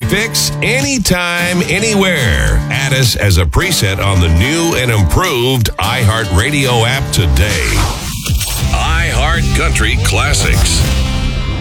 fix anytime, anywhere. Add us as a preset on the new and improved iHeartRadio app today. iHeart Country Classics.